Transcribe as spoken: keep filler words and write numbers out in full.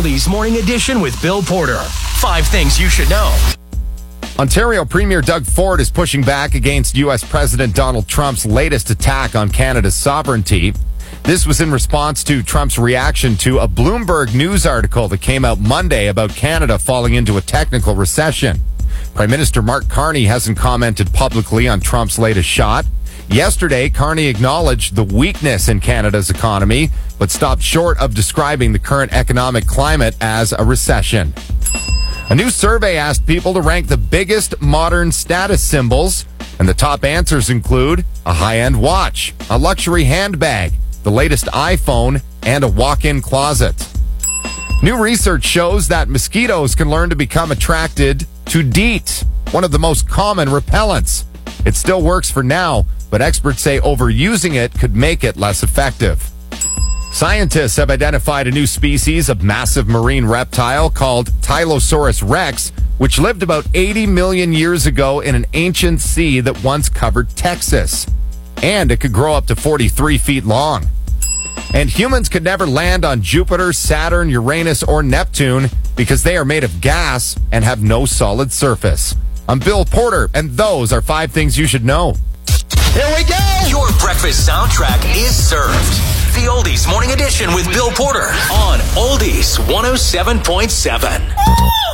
Oldies Morning Edition with Bill Porter. Five things you should know. Ontario Premier Doug Ford is pushing back against U S President Donald Trump's latest attack on Canada's sovereignty. This was in response to Trump's reaction to a Bloomberg News article that came out Monday about Canada falling into a technical recession. Prime Minister Mark Carney hasn't commented publicly on Trump's latest shot. Yesterday, Carney acknowledged the weakness in Canada's economy, but stopped short of describing the current economic climate as a recession. A new survey asked people to rank the biggest modern status symbols, and the top answers include a high-end watch, a luxury handbag, the latest iPhone, and a walk-in closet. New research shows that mosquitoes can learn to become attracted to DEET, one of the most common repellents. It still works for now, but experts say overusing it could make it less effective. Scientists have identified a new species of massive marine reptile called Tylosaurus rex, which lived about eighty million years ago in an ancient sea that once covered Texas. And it could grow up to forty-three feet long. And humans could never land on Jupiter, Saturn, Uranus, or Neptune because they are made of gas and have no solid surface. I'm Bill Porter, and those are five things you should know. Here we go! Your breakfast soundtrack is served. The Oldies Morning Edition with Bill Porter on Oldies one oh seven point seven.